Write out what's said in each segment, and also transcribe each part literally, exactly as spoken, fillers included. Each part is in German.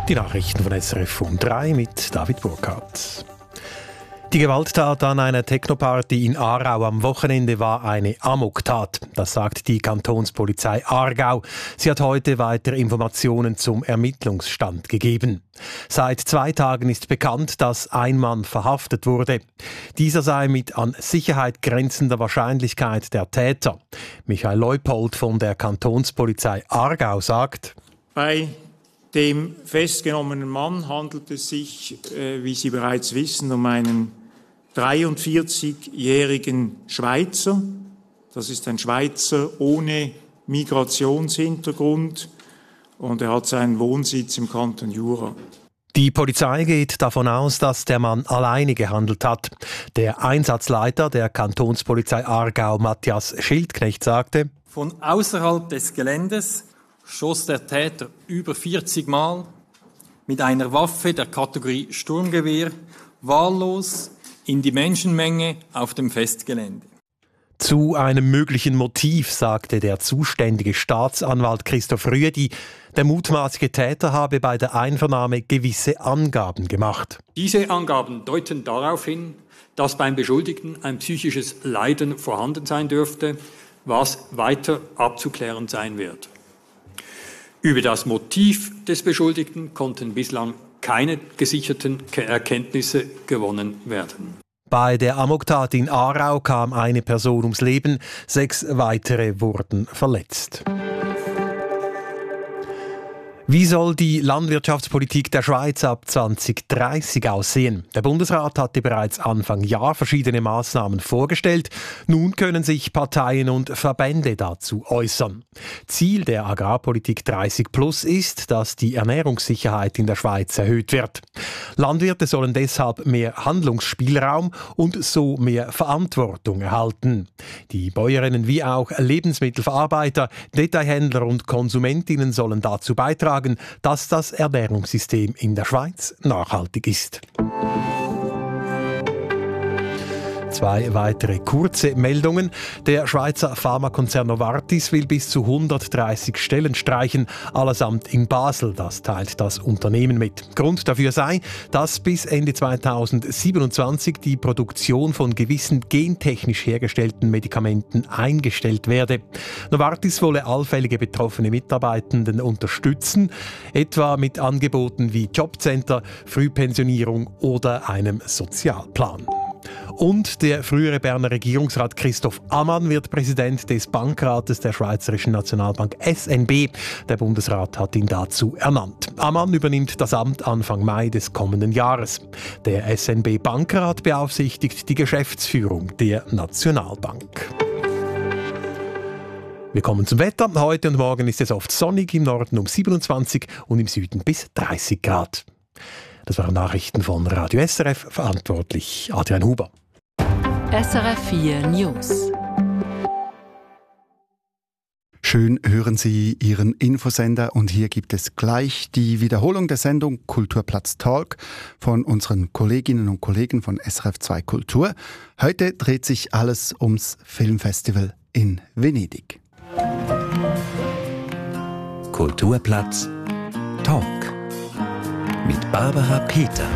Die Nachrichten von S R F um drei mit David Burkhardt. Die Gewalttat an einer Technoparty in Aarau am Wochenende war eine Amoktat. Das sagt die Kantonspolizei Aargau. Sie hat heute weitere Informationen zum Ermittlungsstand gegeben. Seit zwei Tagen ist bekannt, dass ein Mann verhaftet wurde. Dieser sei mit an Sicherheit grenzender Wahrscheinlichkeit der Täter. Michael Leupold von der Kantonspolizei Aargau sagt: Bei dem festgenommenen Mann handelt es sich, äh, wie Sie bereits wissen, um einen dreiundvierzigjährigen Schweizer. Das ist ein Schweizer ohne Migrationshintergrund und er hat seinen Wohnsitz im Kanton Jura. Die Polizei geht davon aus, dass der Mann alleine gehandelt hat. Der Einsatzleiter der Kantonspolizei Aargau, Matthias Schildknecht, sagte: Von außerhalb des Geländes schoss der Täter über vierzig Mal mit einer Waffe der Kategorie Sturmgewehr wahllos in die Menschenmenge auf dem Festgelände. Zu einem möglichen Motiv sagte der zuständige Staatsanwalt Christoph Rüedi, der mutmaßliche Täter habe bei der Einvernahme gewisse Angaben gemacht. Diese Angaben deuten darauf hin, dass beim Beschuldigten ein psychisches Leiden vorhanden sein dürfte, was weiter abzuklären sein wird. Über das Motiv des Beschuldigten konnten bislang keine gesicherten Erkenntnisse gewonnen werden. Bei der Amoktat in Aarau kam eine Person ums Leben, sechs weitere wurden verletzt. Wie soll die Landwirtschaftspolitik der Schweiz ab zwanzig dreißig aussehen? Der Bundesrat hatte bereits Anfang Jahr verschiedene Maßnahmen vorgestellt. Nun können sich Parteien und Verbände dazu äußern. Ziel der Agrarpolitik dreißig plus ist, dass die Ernährungssicherheit in der Schweiz erhöht wird. Landwirte sollen deshalb mehr Handlungsspielraum und so mehr Verantwortung erhalten. Die Bäuerinnen wie auch Lebensmittelverarbeiter, Detailhändler und Konsumentinnen sollen dazu beitragen, dass das Ernährungssystem in der Schweiz nachhaltig ist. Zwei weitere kurze Meldungen. Der Schweizer Pharmakonzern Novartis will bis zu hundertdreißig Stellen streichen, allesamt in Basel. Das teilt das Unternehmen mit. Grund dafür sei, dass bis Ende zweitausendsiebenundzwanzig die Produktion von gewissen gentechnisch hergestellten Medikamenten eingestellt werde. Novartis wolle allfällige betroffene Mitarbeitenden unterstützen, etwa mit Angeboten wie Jobcenter, Frühpensionierung oder einem Sozialplan. Und der frühere Berner Regierungsrat Christoph Ammann wird Präsident des Bankrates der Schweizerischen Nationalbank S N B. Der Bundesrat hat ihn dazu ernannt. Ammann übernimmt das Amt Anfang Mai des kommenden Jahres. Der S N B-Bankrat beaufsichtigt die Geschäftsführung der Nationalbank. Wir kommen zum Wetter. Heute und morgen ist es oft sonnig, im Norden um siebenundzwanzig und im Süden bis dreißig Grad. Das waren Nachrichten von Radio S R F, verantwortlich Adrian Huber. S R F vier News. Schön hören Sie Ihren Infosender und hier gibt es gleich die Wiederholung der Sendung Kulturplatz Talk von unseren Kolleginnen und Kollegen von S R F zwei Kultur. Heute dreht sich alles ums Filmfestival in Venedig. Kulturplatz Talk mit Barbara Peter.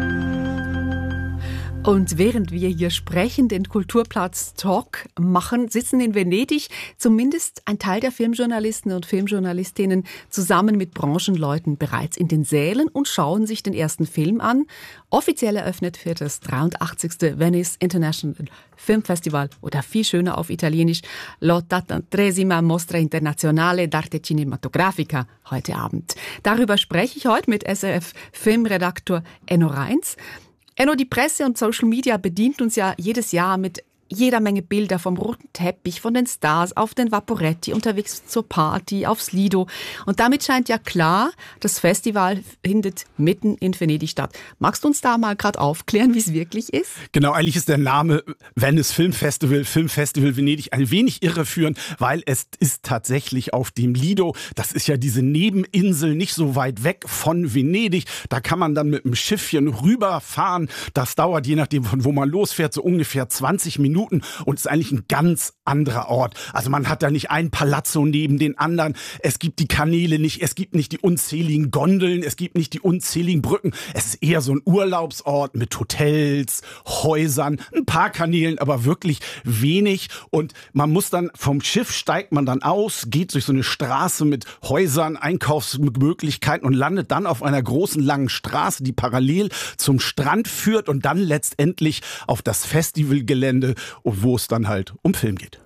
Und während wir hier sprechen, den Kulturplatz Talk machen, sitzen in Venedig zumindest ein Teil der Filmjournalisten und Filmjournalistinnen zusammen mit Branchenleuten bereits in den Sälen und schauen sich den ersten Film an. Offiziell eröffnet für das dreiundachtzigste Venice International Film Festival oder viel schöner auf Italienisch l'ottantatreesima Mostra Internazionale d'Arte Cinematografica heute Abend. Darüber spreche ich heute mit S R F-Filmredaktor Enno Reins. Enno, die Presse und Social Media bedient uns ja jedes Jahr mit jeder Menge Bilder vom roten Teppich, von den Stars auf den Vaporetti, unterwegs zur Party, aufs Lido. Und damit scheint ja klar, das Festival findet mitten in Venedig statt. Magst du uns da mal gerade aufklären, wie es wirklich ist? Genau, eigentlich ist der Name Venice Film Festival, Filmfestival Venedig ein wenig irreführend, weil es ist tatsächlich auf dem Lido. Das ist ja diese Nebeninsel nicht so weit weg von Venedig. Da kann man dann mit dem Schiffchen rüberfahren. Das dauert, je nachdem, von wo man losfährt, so ungefähr zwanzig Minuten. Minuten und ist eigentlich ein ganz anderer Ort. Also man hat da nicht ein Palazzo neben den anderen. Es gibt die Kanäle nicht, es gibt nicht die unzähligen Gondeln, es gibt nicht die unzähligen Brücken. Es ist eher so ein Urlaubsort mit Hotels, Häusern, ein paar Kanälen, aber wirklich wenig. Und man muss dann vom Schiff steigt man dann aus, geht durch so eine Straße mit Häusern, Einkaufsmöglichkeiten und landet dann auf einer großen langen Straße, die parallel zum Strand führt und dann letztendlich auf das Festivalgelände, wo es dann halt um Film geht.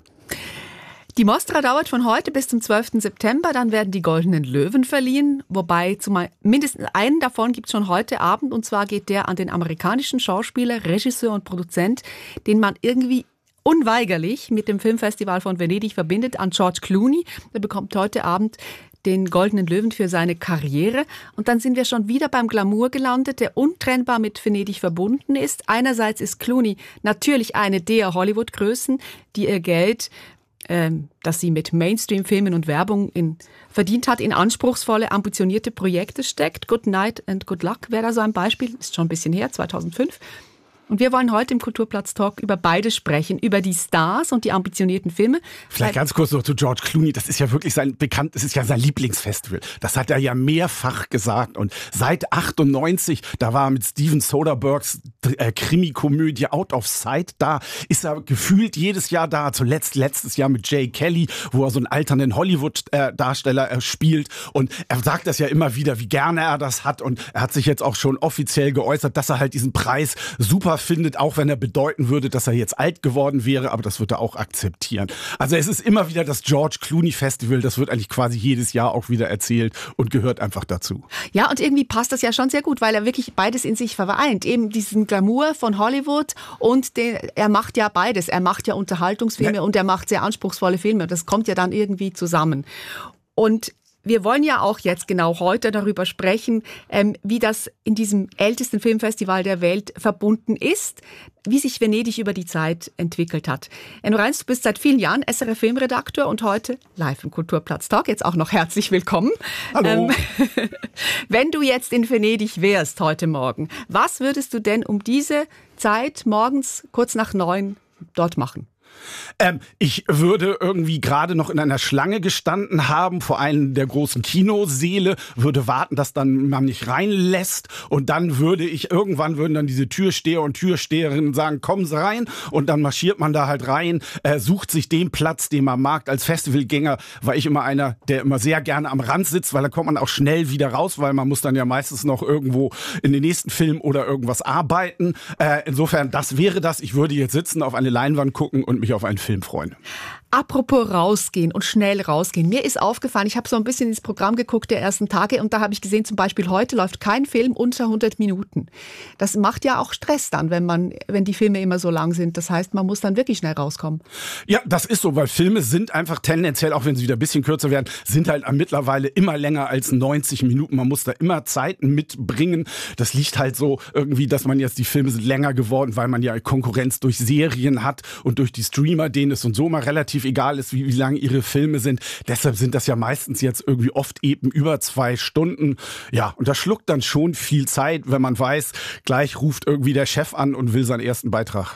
Die Mostra dauert von heute bis zum zwölften September, dann werden die Goldenen Löwen verliehen, wobei zumal mindestens einen davon gibt es schon heute Abend, und zwar geht der an den amerikanischen Schauspieler, Regisseur und Produzent, den man irgendwie unweigerlich mit dem Filmfestival von Venedig verbindet, an George Clooney. Der bekommt heute Abend den Goldenen Löwen für seine Karriere. Und dann sind wir schon wieder beim Glamour gelandet, der untrennbar mit Venedig verbunden ist. Einerseits ist Clooney natürlich eine der Hollywood-Größen, die ihr Geld, ähm, das sie mit Mainstream-Filmen und Werbung in, verdient hat, in anspruchsvolle, ambitionierte Projekte steckt. Good Night and Good Luck wäre da so ein Beispiel, ist schon ein bisschen her, zweitausendfünf. Und wir wollen heute im Kulturplatz-Talk über beide sprechen, über die Stars und die ambitionierten Filme. Vielleicht ganz kurz noch zu George Clooney. Das ist ja wirklich sein bekannt, das ist ja sein Lieblingsfestival. Das hat er ja mehrfach gesagt. Und seit achtundneunzig, da war er mit Steven Soderberghs äh, Krimikomödie Out of Sight da, ist er gefühlt jedes Jahr da. Zuletzt letztes Jahr mit Jay Kelly, wo er so einen alternden Hollywood-Darsteller äh, spielt. Und er sagt das ja immer wieder, wie gerne er das hat. Und er hat sich jetzt auch schon offiziell geäußert, dass er halt diesen Preis super findet, auch wenn er bedeuten würde, dass er jetzt alt geworden wäre, aber das wird er auch akzeptieren. Also es ist immer wieder das George Clooney Festival, das wird eigentlich quasi jedes Jahr auch wieder erzählt und gehört einfach dazu. Ja, und irgendwie passt das ja schon sehr gut, weil er wirklich beides in sich vereint. Eben diesen Glamour von Hollywood und den, er macht ja beides. Er macht ja Unterhaltungsfilme ja. und er macht sehr anspruchsvolle Filme. Das kommt ja dann irgendwie zusammen. Und wir wollen ja auch jetzt genau heute darüber sprechen, ähm, wie das in diesem ältesten Filmfestival der Welt verbunden ist, wie sich Venedig über die Zeit entwickelt hat. Enno Reins, du bist seit vielen Jahren S R F-Filmredakteur und heute live im Kulturplatz-Talk. Jetzt auch noch herzlich willkommen. Hallo. Ähm, wenn du jetzt in Venedig wärst heute Morgen, was würdest du denn um diese Zeit morgens kurz nach neun dort machen? Ähm, ich würde irgendwie gerade noch in einer Schlange gestanden haben vor einem der großen Kinosäle, würde warten, dass dann man mich reinlässt und dann würde ich, irgendwann würden dann diese Türsteher und Türsteherinnen sagen, kommen Sie rein und dann marschiert man da halt rein, äh, sucht sich den Platz, den man mag. Als Festivalgänger war ich immer einer, der immer sehr gerne am Rand sitzt, weil da kommt man auch schnell wieder raus, weil man muss dann ja meistens noch irgendwo in den nächsten Film oder irgendwas arbeiten. Äh, insofern, das wäre das. Ich würde jetzt sitzen, auf eine Leinwand gucken und mich auf einen Film freuen. Apropos rausgehen und schnell rausgehen. Mir ist aufgefallen, ich habe so ein bisschen ins Programm geguckt der ersten Tage und da habe ich gesehen, zum Beispiel heute läuft kein Film unter hundert Minuten. Das macht ja auch Stress dann, wenn man, wenn die Filme immer so lang sind. Das heißt, man muss dann wirklich schnell rauskommen. Ja, das ist so, weil Filme sind einfach tendenziell, auch wenn sie wieder ein bisschen kürzer werden, sind halt mittlerweile immer länger als neunzig Minuten. Man muss da immer Zeiten mitbringen. Das liegt halt so irgendwie, dass man jetzt, die Filme sind länger geworden, weil man ja Konkurrenz durch Serien hat und durch die Streamer, denen es und so mal relativ egal ist, wie, wie lang ihre Filme sind. Deshalb sind das ja meistens jetzt irgendwie oft eben über zwei Stunden. Ja, und das schluckt dann schon viel Zeit, wenn man weiß, gleich ruft irgendwie der Chef an und will seinen ersten Beitrag.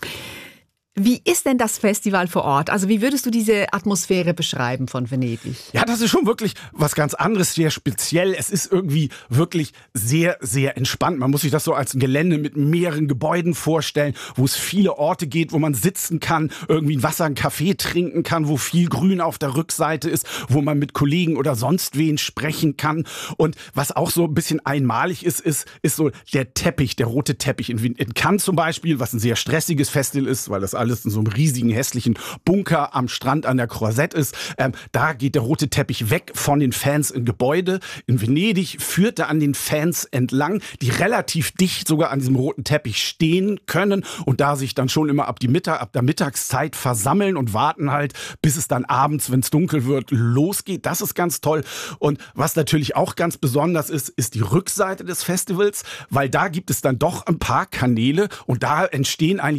Wie ist denn das Festival vor Ort? Also wie würdest du diese Atmosphäre beschreiben von Venedig? Ja, das ist schon wirklich was ganz anderes, sehr speziell. Es ist irgendwie wirklich sehr, sehr entspannt. Man muss sich das so als ein Gelände mit mehreren Gebäuden vorstellen, wo es viele Orte geht, wo man sitzen kann, irgendwie ein Wasser, einen Kaffee trinken kann, wo viel Grün auf der Rückseite ist, wo man mit Kollegen oder sonst wen sprechen kann. Und was auch so ein bisschen einmalig ist, ist, ist so der Teppich, der rote Teppich. In, in Cannes zum Beispiel, was ein sehr stressiges Festival ist, weil das alles in so einem riesigen, hässlichen Bunker am Strand an der Croisette ist. Ähm, da geht der rote Teppich weg von den Fans in Gebäude. In Venedig führt er an den Fans entlang, die relativ dicht sogar an diesem roten Teppich stehen können und da sich dann schon immer ab, die Mittag, ab der Mittagszeit versammeln und warten halt, bis es dann abends, wenn es dunkel wird, losgeht. Das ist ganz toll. Und was natürlich auch ganz besonders ist, ist die Rückseite des Festivals, weil da gibt es dann doch ein paar Kanäle und da entstehen eigentlich